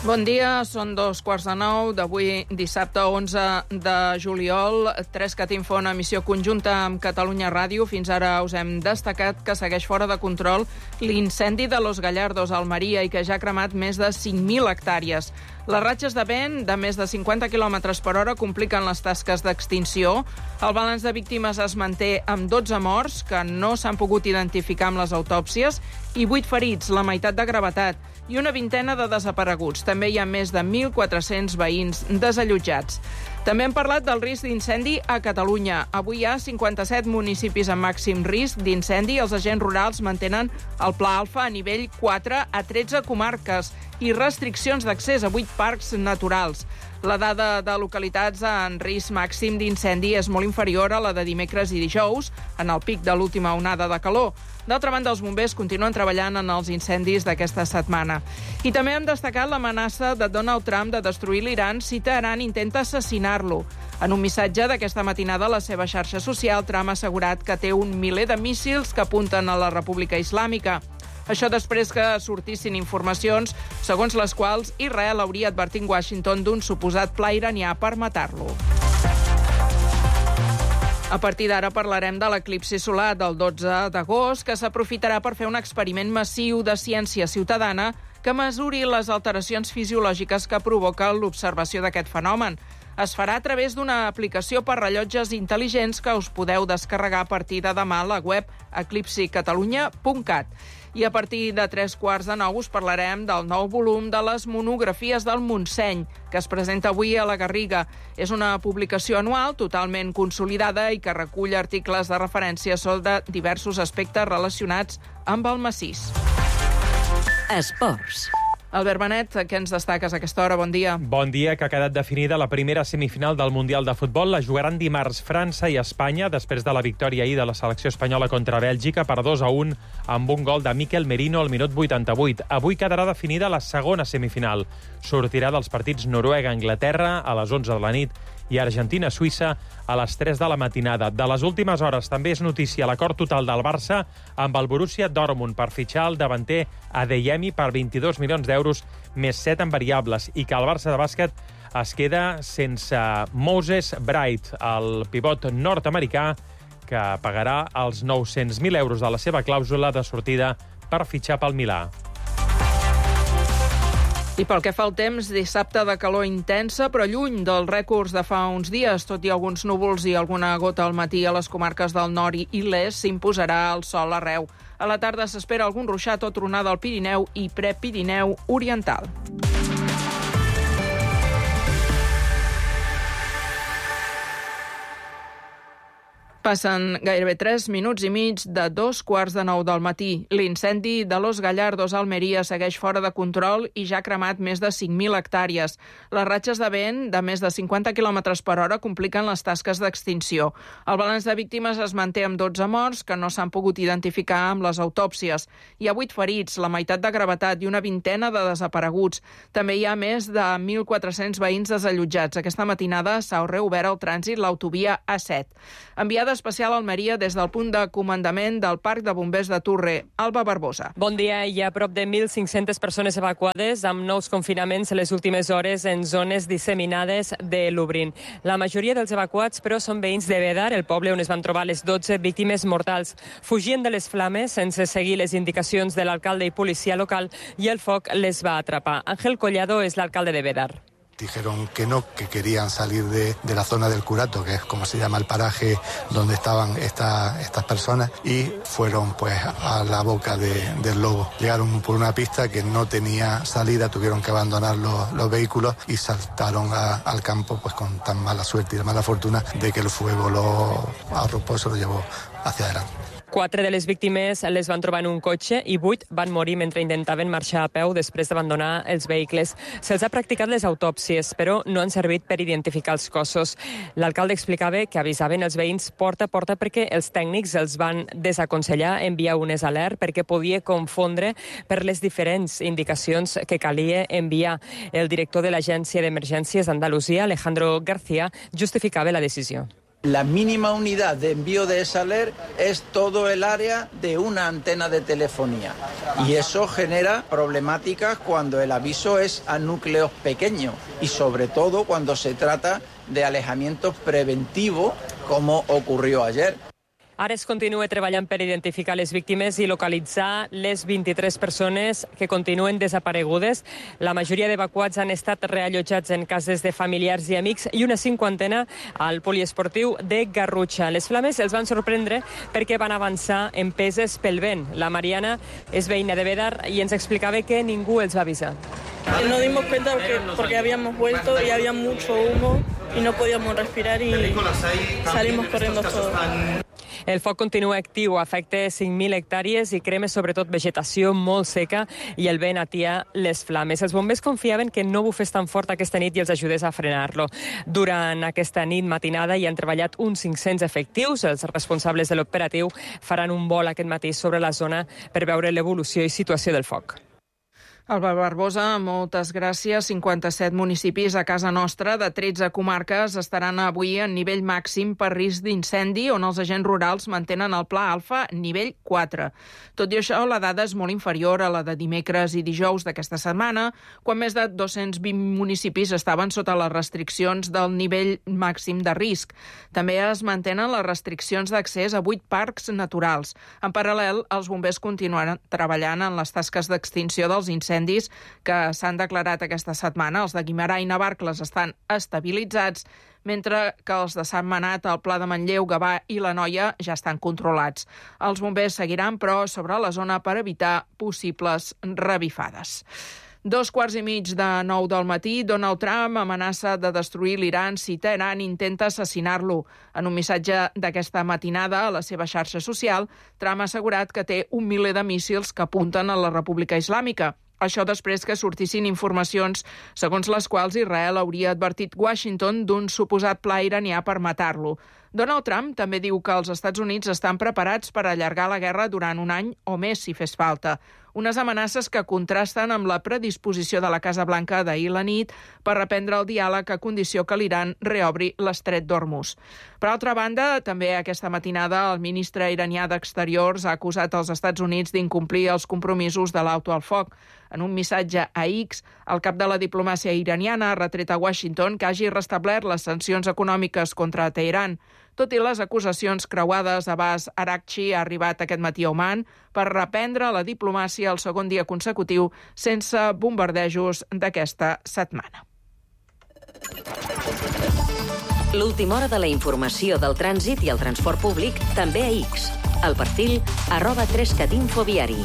Bon dia, són 8:45 d'avui, dissabte 11 de juliol. 3 Catinfo, una emissió conjunta amb Catalunya Ràdio. Fins ara us hem destacat que segueix fora de control l'incendi de Los Gallardos, a Almeria, i que ja ha cremat més de 5.000 hectàrees. Les ratxes de vent de més de 50 km per hora compliquen les tasques d'extinció. El balanç de víctimes es manté amb 12 morts, que no s'han pogut identificar amb les autòpsies, i 8 ferits, la meitat de gravetat, i una vintena de desapareguts. També hi ha més de 1.400 veïns desallotjats. També hem parlat del risc d'incendi a Catalunya. Avui hi ha 57 municipis amb màxim risc d'incendi. Els agents rurals mantenen el Pla Alfa a nivell 4 a 13 comarques i restriccions d'accés a 8 parcs naturals. La dada de localitats en risc màxim d'incendi és molt inferior a la de dimecres i dijous, en el pic de l'última onada de calor. D'altra banda, els bombers continuen treballant en els incendis d'aquesta setmana. I també hem destacat l'amenaça de Donald Trump de destruir l'Iran si Teheran intenta assassinar-lo. En un missatge d'aquesta matinada a la seva xarxa social, Trump ha assegurat que té un miler de míssils que apunten a la República Islàmica. Això després que sortissin informacions segons les quals Israel hauria advertit Washington d'un suposat pla iranià per matar-lo. A partir d'ara parlarem de l'eclipsi solar del 12 d'agost, que s'aprofitarà per fer un experiment massiu de ciència ciutadana que mesuri les alteracions fisiològiques que provoca l'observació d'aquest fenomen. Es farà a través d'una aplicació per rellotges intel·ligents que us podeu descarregar a partir de demà a la web eclipsicatalunya.cat. I a partir de 8:45 us parlarem del nou volum de les monografies del Montseny, que es presenta avui a la Garriga. És una publicació anual totalment consolidada i que recull articles de referència sobre diversos aspectes relacionats amb el massís. Esports. Albert Benet, què ens destaques a aquesta hora? Bon dia. Bon dia, que ha quedat definida la primera semifinal del Mundial de Futbol. La jugaran dimarts França i Espanya, després de la victòria ahir de la selecció espanyola contra Bèlgica per 2-1, amb un gol de Mikel Merino al minut 88. Avui quedarà definida la segona semifinal. Sortirà dels partits Noruega-Anglaterra a les 11 de la nit i Argentina-Suïssa a les 3 de la matinada. De les últimes hores també és notícia l'acord total del Barça amb el Borussia Dortmund per fitxar el davanter Adeyemi per 22 milions d'euros més 7 en variables, i que el Barça de bàsquet es queda sense Moses Bright, el pivot nord-americà, que pagarà els 900.000 euros de la seva clàusula de sortida per fitxar pel Milà. I pel que fa al temps, dissabte de calor intensa, però lluny dels rècords de fa uns dies. Tot i alguns núvols i alguna gota al matí a les comarques del nord i l'est, s'imposarà el sol arreu. A la tarda s'espera algun ruixat o tronada al Pirineu i Prepirineu oriental. Passen gairebé 3 minuts i mig de 8:45 del matí. L'incendi de Los Gallardos a Almeria segueix fora de control i ja ha cremat més de 5.000 hectàrees. Les ratxes de vent de més de 50 km per hora compliquen les tasques d'extinció. El balanç de víctimes es manté amb 12 morts que no s'han pogut identificar amb les autòpsies. Hi ha 8 ferits, la meitat de gravetat, i una vintena de desapareguts. També hi ha més de 1.400 veïns desallotjats. Aquesta matinada s'ha reobert el trànsit l'autovia A7. Enviada especial a Almeria des del punt de comandament del Parc de Bombers de Turre, Alba Barbosa. Bon dia. Hi ha prop de 1.500 persones evacuades amb nous confinaments en les últimes hores en zones disseminades de Lublin. La majoria dels evacuats, però, són veïns de Bédar, el poble on es van trobar les 12 víctimes mortals. Fugien de les flames sense seguir les indicacions de l'alcalde i policia local i el foc les va atrapar. Ángel Collado és l'alcalde de Bédar. Dijeron que no, que querían salir de la zona del Curato, que es como se llama el paraje donde estaban estas personas, y fueron pues a la boca del lobo. Llegaron por una pista que no tenía salida, tuvieron que abandonar los vehículos y saltaron al campo pues con tan mala suerte y de mala fortuna de que el fuego lo arropó, se lo llevó hacia adelante. 4 de les víctimes les van trobar en un cotxe i 8 van morir mentre intentaven marxar a peu després d'abandonar els vehicles. Se'ls ha practicat les autòpsies, però no han servit per identificar els cossos. L'alcalde explicava que avisaven els veïns porta a porta perquè els tècnics els van desaconsellar enviar unes alert perquè podia confondre per les diferents indicacions que calia enviar. El director de l'Agència d'Emergències d'Andalusia, Alejandro García, justificava la decisió. La mínima unidad de envío de esa alert es todo el área de una antena de telefonía. Y eso genera problemáticas cuando el aviso es a núcleos pequeños y sobre todo cuando se trata de alejamientos preventivos, como ocurrió ayer. Ara es continua treballant per identificar les víctimes i localitzar les 23 persones que continuen desaparegudes. La majoria d'evacuats han estat reallotjats en cases de familiars i amics i una cinquantena al poliesportiu de Garrutxa. Les flames els van sorprendre perquè van avançar empeses pel vent. La Mariana és veïna de Bédar i ens explicava que ningú els va avisar. Nos dimos cuenta porque habíamos vuelto y había mucho humo y no podíamos respirar y salimos corriendo todos. El foc continua actiu, afecta 5.000 hectàrees i crema sobretot vegetació molt seca i el vent atia les flames. Els bombers confiaven que no bufés tan fort aquesta nit i els ajudés a frenar-lo. Durant aquesta nit matinada hi han treballat uns 500 efectius. Els responsables de l'operatiu faran un vol aquest matí sobre la zona per veure l'evolució i situació del foc. Alba Barbosa, moltes gràcies. 57 municipis a casa nostra de 13 comarques estaran avui en nivell màxim per risc d'incendi, on els agents rurals mantenen el pla alfa nivell 4. Tot i això, la dada és molt inferior a la de dimecres i dijous d'aquesta setmana, quan més de 220 municipis estaven sota les restriccions del nivell màxim de risc. També es mantenen les restriccions d'accés a 8 parcs naturals. En paral·lel, els bombers continuen treballant en les tasques d'extinció dels incendis que s'han declarat aquesta setmana. Els de Guimerà i Navarcles estan estabilitzats, mentre que els de Sant Manat, el Pla de Manlleu, Gavà i l'Anoia ja estan controlats. Els bombers seguiran, però, sobre la zona per evitar possibles revifades. 8:45 del matí, Donald Trump amenaça de destruir l'Iran si Teheran intenta assassinar-lo. En un missatge d'aquesta matinada a la seva xarxa social, Trump ha assegurat que té 1 miler de míssils que apunten a la República Islàmica. Això després que sortissin informacions segons les quals Israel hauria advertit Washington d'un suposat pla iranià per matar-lo. Donald Trump també diu que els Estats Units estan preparats per allargar la guerra durant un any o més si fes falta. Unes amenaces que contrasten amb la predisposició de la Casa Blanca d'ahir la nit per reprendre el diàleg a condició que l'Iran reobri l'estret d'Hormuz. Per altra banda, també aquesta matinada el ministre iranià d'Exteriors ha acusat els Estats Units d'incomplir els compromisos de l'alto al foc. En un missatge a X, el cap de la diplomàcia iraniana ha retret a Washington que hagi restablert les sancions econòmiques contra Teheran. Tot i les acusacions creuades, Abbas Araghchi ha arribat aquest matí a Oman per reprendre la diplomàcia el segon dia consecutiu sense bombardejos d'aquesta setmana. L'última hora de la informació del trànsit i el transport públic també a X. El perfil @3catinfoviari.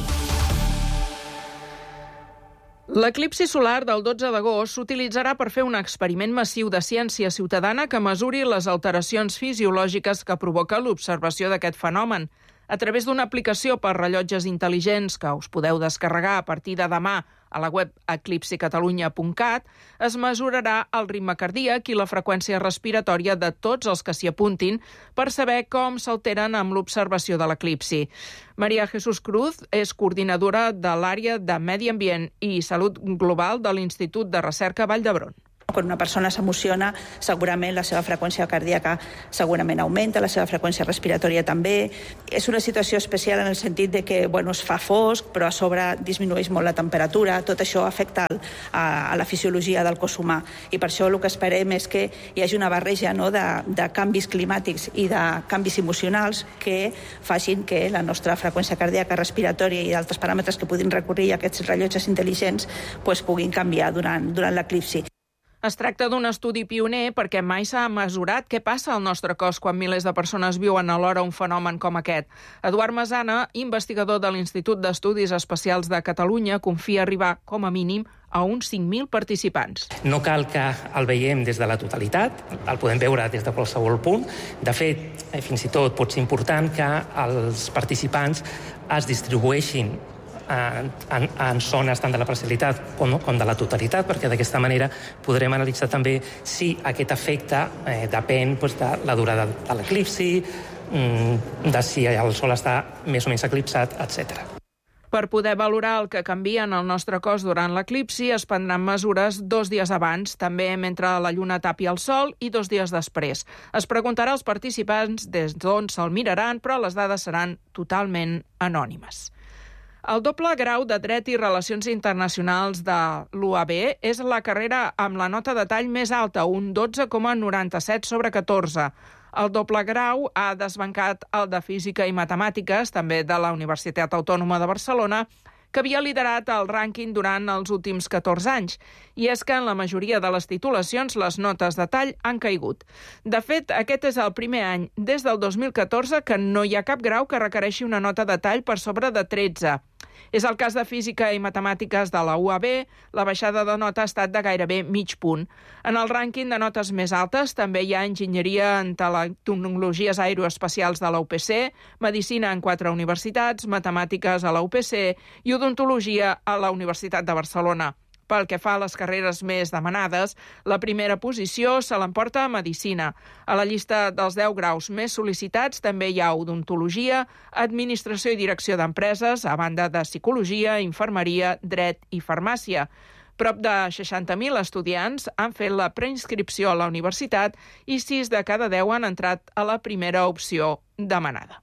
L'eclipsi solar del 12 d'agost s'utilitzarà per fer un experiment massiu de ciència ciutadana que mesuri les alteracions fisiològiques que provoca l'observació d'aquest fenomen. A través d'una aplicació per rellotges intel·ligents que us podeu descarregar a partir de demà a la web eclipsicatalunya.cat, es mesurarà el ritme cardíac i la freqüència respiratòria de tots els que s'hi apuntin per saber com s'alteren amb l'observació de l'eclipsi. Maria Jesús Cruz és coordinadora de l'àrea de Medi Ambient i Salut Global de l'Institut de Recerca Vall d'Hebron. Quan una persona s'emociona, segurament la seva freqüència cardíaca segurament augmenta, la seva freqüència respiratòria també. És una situació especial en el sentit de que es fa fosc, però a sobre disminueix molt la temperatura. Tot això afecta a la fisiologia del cos humà. I per això el que esperem és que hi hagi una barreja de canvis climàtics i de canvis emocionals que facin que la nostra freqüència cardíaca, respiratòria i altres paràmetres que puguin recórrer a aquests rellotges intel·ligents puguin canviar durant l'eclipsi. Es tracta d'un estudi pioner perquè mai s'ha mesurat què passa al nostre cos quan milers de persones viuen alhora un fenomen com aquest. Eduard Masana, investigador de l'Institut d'Estudis Especials de Catalunya, confia arribar, com a mínim, a uns 5.000 participants. No cal que el veiem des de la totalitat, el podem veure des de qualsevol punt. De fet, fins i tot pot ser important que els participants es distribueixin en zones tant de la parcialitat com de la totalitat, perquè d'aquesta manera podrem analitzar també si aquest efecte depèn de la durada de l'eclipsi, de si el Sol està més o menys eclipsat, etc. Per poder valorar el que canvia en el nostre cos durant l'eclipsi, es prendran mesures 2 dies abans, també mentre la lluna tapi el sol, i 2 dies després. Es preguntarà als participants des d'on se'l miraran, però les dades seran totalment anònimes. El doble grau de Dret i Relacions Internacionals de l'UAB és la carrera amb la nota de tall més alta, un 12,97 sobre 14. El doble grau ha desbancat el de Física i Matemàtiques, també de la Universitat Autònoma de Barcelona, que havia liderat el rànquing durant els últims 14 anys. I és que en la majoria de les titulacions les notes de tall han caigut. De fet, aquest és el primer any des del 2014 que no hi ha cap grau que requereixi una nota de tall per sobre de 13. És el cas de Física i Matemàtiques de la UAB, la baixada de nota ha estat de gairebé mig punt. En el rànquing de notes més altes també hi ha Enginyeria en Tecnologies Aeroespacials de la UPC, Medicina en 4 universitats, Matemàtiques a la UPC i Odontologia a la Universitat de Barcelona. Pel que fa a les carreres més demanades, la primera posició se l'emporta a Medicina. A la llista dels 10 graus més sol·licitats també hi ha Odontologia, Administració i Direcció d'Empreses, a banda de Psicologia, Infermeria, Dret i Farmàcia. Prop de 60.000 estudiants han fet la preinscripció a la universitat i 6 de cada 10 han entrat a la primera opció demanada.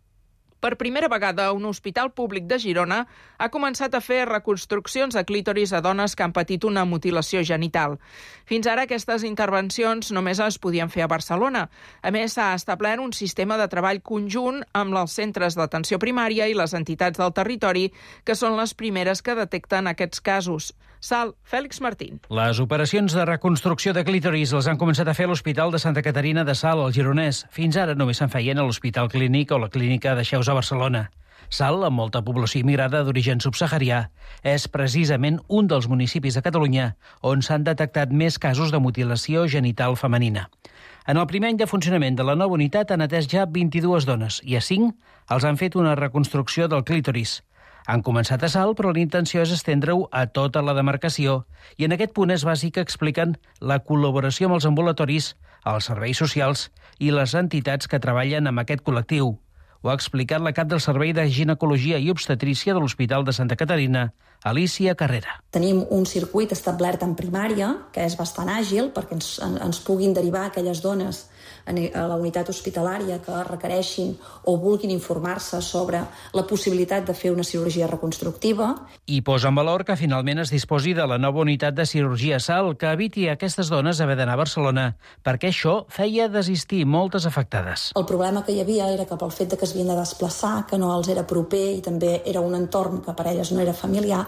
Per primera vegada, un hospital públic de Girona ha començat a fer reconstruccions de clítoris a dones que han patit una mutilació genital. Fins ara, aquestes intervencions només es podien fer a Barcelona. A més, s'ha establert un sistema de treball conjunt amb els centres d'atenció primària i les entitats del territori, que són les primeres que detecten aquests casos. Sal, Fèlix Martín. Les operacions de reconstrucció de clítoris les han començat a fer a l'Hospital de Santa Caterina de Salt, al Gironès. Fins ara només se'n feien a l'Hospital Clínic o la Clínica de Xeus a Barcelona. Salt, amb molta població immigrada d'origen subsaharià, és precisament un dels municipis de Catalunya on s'han detectat més casos de mutilació genital femenina. En el primer any de funcionament de la nova unitat han atès ja 22 dones i a 5 els han fet una reconstrucció del clítoris. Han començat a Salt, però la intenció és estendre-ho a tota la demarcació i en aquest punt és bàsic que expliquen la col·laboració amb els ambulatoris, els serveis socials i les entitats que treballen amb aquest col·lectiu. Ho ha explicat la cap del Servei de Ginecologia i Obstetrícia de l'Hospital de Santa Caterina, Alicia Carrera. Tenim un circuit establert en primària, que és bastant àgil, perquè ens puguin derivar aquelles dones a la unitat hospitalària que requereixin o vulguin informar-se sobre la possibilitat de fer una cirurgia reconstructiva. I posa en valor que finalment es disposi de la nova unitat de cirurgia Salt, que eviti a aquestes dones haver d'anar a Barcelona, perquè això feia desistir moltes afectades. El problema que hi havia era que pel fet que es havien de desplaçar, que no els era proper i també era un entorn que per elles no era familiar,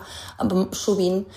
sovint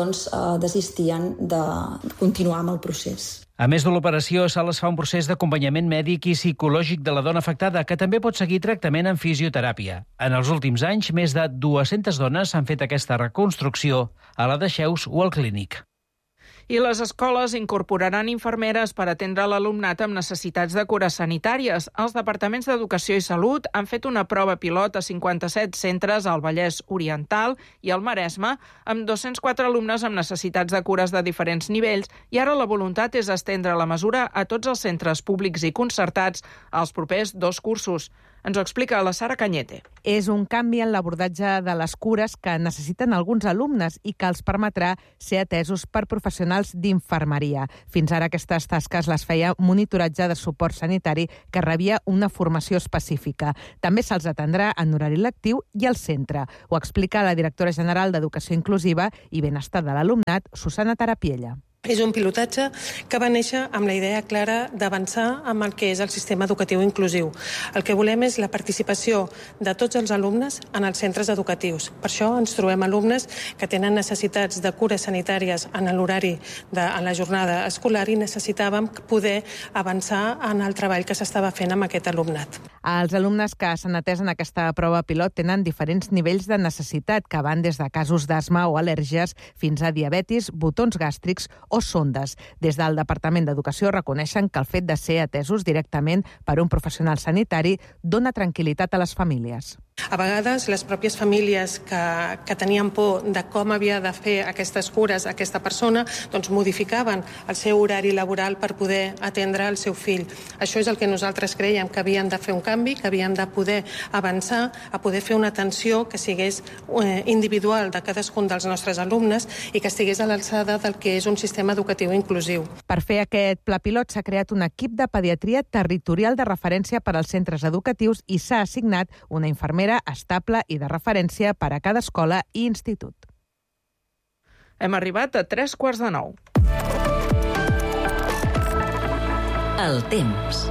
desistien de continuar amb el procés. A més de l'operació, Salt es fa un procés d'acompanyament mèdic i psicològic de la dona afectada, que també pot seguir tractament en fisioteràpia. En els últims anys, més de 200 dones han fet aquesta reconstrucció a la de Xeus o al Clínic. I les escoles incorporaran infermeres per atendre l'alumnat amb necessitats de cures sanitàries. Els departaments d'Educació i Salut han fet una prova pilot a 57 centres al Vallès Oriental i al Maresme, amb 204 alumnes amb necessitats de cures de diferents nivells, i ara la voluntat és estendre la mesura a tots els centres públics i concertats als propers 2 cursos. Ens ho explica la Sara Cañete. És un canvi en l'abordatge de les cures que necessiten alguns alumnes i que els permetrà ser atesos per professionals d'infermeria. Fins ara aquestes tasques les feia monitoratge de suport sanitari que rebia una formació específica. També se'ls atendrà en horari lectiu i al centre. Ho explica la directora general d'Educació Inclusiva i Benestar de l'Alumnat, Susana Tarapiella. És un pilotatge que va néixer amb la idea clara d'avançar amb el que és el sistema educatiu inclusiu. El que volem és la participació de tots els alumnes en els centres educatius. Per això ens trobem alumnes que tenen necessitats de cures sanitàries en l'horari en la jornada escolar i necessitàvem poder avançar en el treball que s'estava fent amb aquest alumnat. Els alumnes que s'han atès en aquesta prova pilot tenen diferents nivells de necessitat, que van des de casos d'asma o al·lèrgies fins a diabetis, botons gàstrics o sondes. Des del Departament d'Educació reconeixen que el fet de ser atesos directament per un professional sanitari dona tranquil·litat a les famílies. A vegades les pròpies famílies que tenien por de com havia de fer aquestes cures a aquesta persona doncs modificaven el seu horari laboral per poder atendre el seu fill. Això és el que nosaltres creiem, que havíem de fer un canvi, que havíem de poder avançar, a poder fer una atenció que sigués individual de cadascun dels nostres alumnes i que estigués a l'alçada del que és un sistema educatiu inclusiu. Per fer aquest pla pilot s'ha creat un equip de pediatria territorial de referència per als centres educatius i s'ha assignat una infermera estable i de referència per a cada escola i institut. Hem arribat a 8:45. El temps.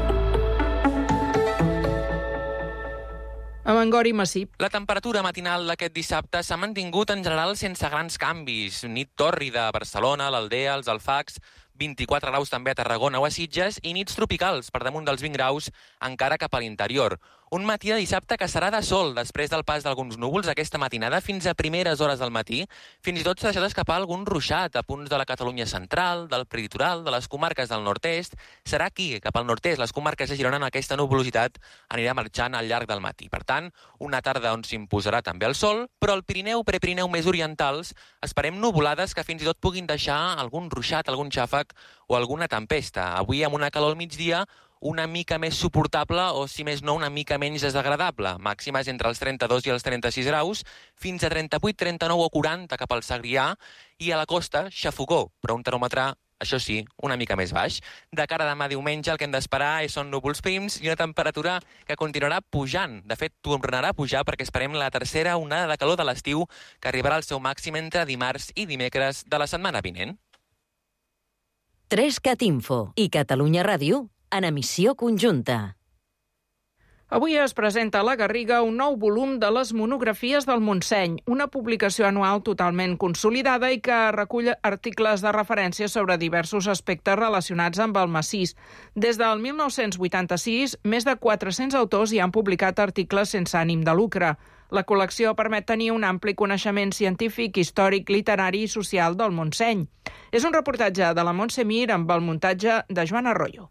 Amb en Gori Massip. La temperatura matinal d'aquest dissabte s'ha mantingut en general sense grans canvis. Nit tòrrida a Barcelona, l'Aldea, els Alfacs, 24 graus també a Tarragona o a Sitges i nits tropicals per damunt dels 20 graus encara cap a l'interior. Un matí de dissabte que serà de sol després del pas d'alguns núvols aquesta matinada fins a primeres hores del matí. Fins i tot s'ha deixat escapar algun ruixat a punts de la Catalunya central, del prelitoral, de les comarques del nord-est. Serà aquí, cap al nord-est, les comarques de Girona, en aquesta nuvolositat anirà marxant al llarg del matí. Per tant, una tarda on s'imposarà també el sol, però al Pirineu, Prepirineu més orientals esperem nuvolades que fins i tot puguin deixar algun ruixat, algun xàfec o alguna tempesta. Avui amb una calor al migdia una mica més suportable o, si més no, una mica menys desagradable. Màximes entre els 32 i els 36 graus, fins a 38, 39 o 40 cap al Segrià i a la costa, xafogó, però un termòmetre, això sí, una mica més baix. De cara a demà diumenge el que hem d'esperar són núvols prims i una temperatura que continuarà pujant. De fet, tornarà a pujar perquè esperem la tercera onada de calor de l'estiu que arribarà al seu màxim entre dimarts i dimecres de la setmana vinent. 3cat Info i Catalunya Ràdio en emissió conjunta. Avui es presenta a la Garriga un nou volum de les monografies del Montseny, una publicació anual totalment consolidada i que recull articles de referència sobre diversos aspectes relacionats amb el massís. Des del 1986, més de 400 autors hi han publicat articles sense ànim de lucre. La col·lecció permet tenir un ampli coneixement científic, històric, literari i social del Montseny. És un reportatge de la Montse Mir amb el muntatge de Joan Arroyo.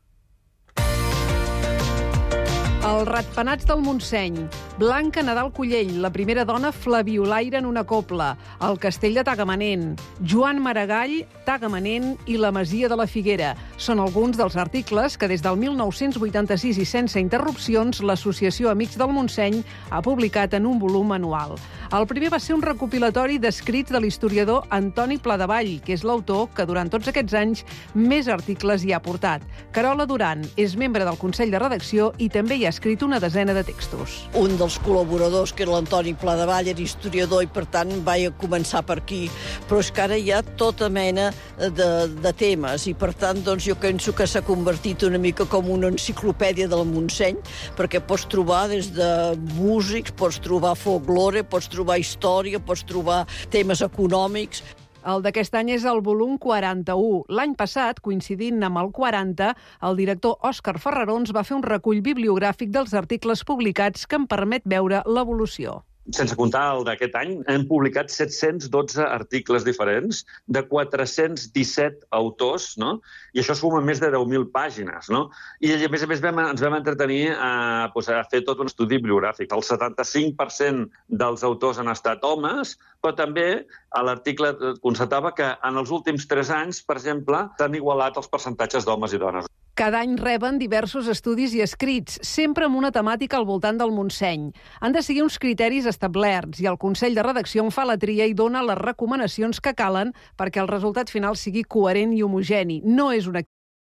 Els ratpenats del Montseny, Blanca Nadal Cullell, la primera dona flaviolaire en una copla, el castell de Tagamanent, Joan Maragall, Tagamanent i la masia de la Figuera. Són alguns dels articles que des del 1986 i sense interrupcions l'Associació Amics del Montseny ha publicat en un volum anual. El primer va ser un recopilatori d'escrits de l'historiador Antoni Pladevall, que és l'autor que durant tots aquests anys més articles hi ha portat. Carola Duran és membre del Consell de Redacció i també hi ha escrit una desena de textos. Un dels col·laboradors, que era l'Antoni Pladevall, era historiador i, per tant, vaig començar per aquí. Però és que ara hi ha tota mena de temes i, per tant, doncs, jo penso que s'ha convertit una mica com una enciclopèdia del Montseny, perquè pots trobar des de músics, pots trobar folklore, pots trobar història, pots trobar temes econòmics. El d'aquest any és el volum 41. L'any passat, coincidint amb el 40, el director Òscar Ferrarons va fer un recull bibliogràfic dels articles publicats que en permet veure l'evolució. Sense comptar el d'aquest any, hem publicat 712 articles diferents de 417 autors, no? I això suma més de 10.000 pàgines, no? I a més ens vam entretenir a fer tot un estudi bibliogràfic. El 75% dels autors han estat homes, però també a l'article constatava que en els últims 3 anys, per exemple, s'han igualat els percentatges d'homes i dones. Cada any reben diversos estudis i escrits, sempre amb una temàtica al voltant del Montseny. Han de seguir uns criteris establerts i el Consell de Redacció en fa la tria i dona les recomanacions que calen perquè el resultat final sigui coherent i homogeni. No és una